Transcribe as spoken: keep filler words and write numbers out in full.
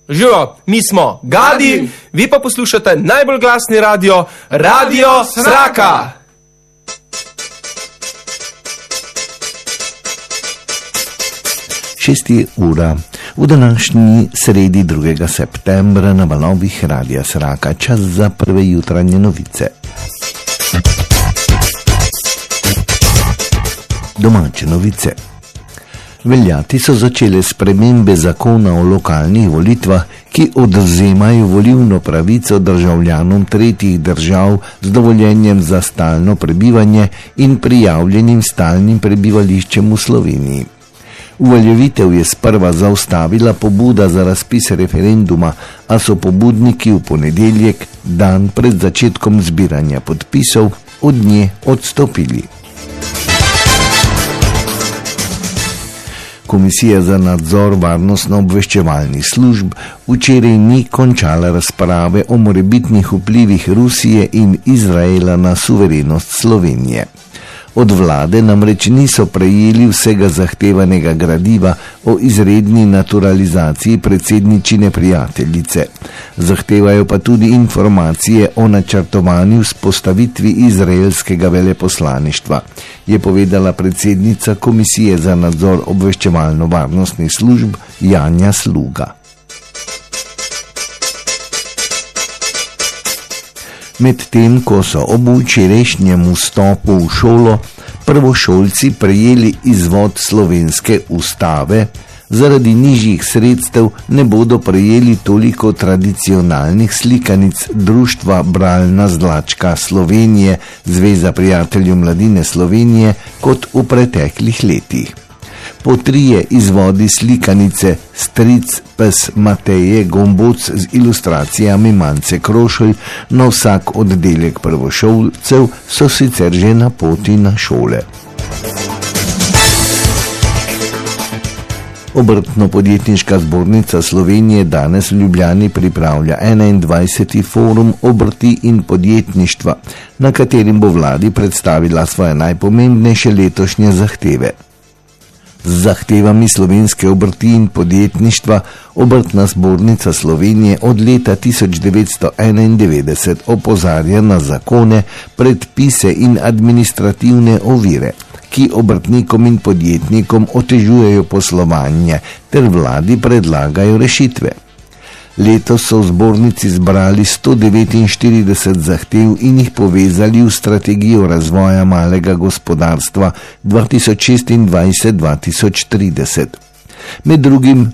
Živo, mi smo Gadi, vi pa poslušate najbolj glasni radio, Radio Sraka. Šesti ura. V današnji sredi drugega septembra na valovih Radia Sraka čas za prve jutranje novice. Domače novice. Veljati so začele spremembe zakona o lokalnih volitvah, ki odvzemajo volilno pravico državljanom tretjih držav z dovoljenjem za stalno prebivanje in prijavljenim stalnim prebivališčem v Sloveniji. Uveljavitev je sprva zaustavila pobuda za razpis referenduma, a so pobudniki v ponedeljek, dan pred začetkom zbiranja podpisov, od nje odstopili. Komisija za nadzor varnostno-obveščevalnih služb včeraj ni končala razprave o morebitnih vplivih Rusije in Izraela na suverenost Slovenije. Od vlade namreč niso prejeli vsega zahtevanega gradiva o izredni naturalizaciji predsedničine prijateljice. Zahtevajo pa tudi informacije o načrtovanju vzpostavitvi izraelskega veleposlaništva, je povedala predsednica Komisije za nadzor obveščevalno-varnostnih služb Janja Sluga. Medtem ko so ob včerajšnjem vstopu v šolo prvošolci prejeli izvod slovenske ustave, zaradi nižjih sredstev ne bodo prejeli toliko tradicionalnih slikanic Društva Bralna Zlačka Slovenije, Zveza prijateljev mladine Slovenije, kot v preteklih letih. Po trije izvodi slikanice Stric pes Mateje Gomboc z ilustracijami Mance Krošelj na vsak oddelek prvošolcev so sicer že na poti na šole. Obrtno-podjetniška zbornica Slovenije danes v Ljubljani pripravlja enaindvajseti forum obrti in podjetništva, na katerim bo vladi predstavila svoje najpomembnejše letošnje zahteve. Z zahtevami slovenske obrti in podjetništva Obrtna zbornica Slovenije od leta tisoč devetsto enaindevetdeset opozarja na zakone, predpise in administrativne ovire, ki obrtnikom in podjetnikom otežujejo poslovanje, ter vladi predlagajo rešitve. Letos so v zbornici zbrali sto devetinštirideset zahtev in jih povezali v strategijo razvoja malega gospodarstva dva tisoč šestindvajset do dva tisoč trideset. Med drugim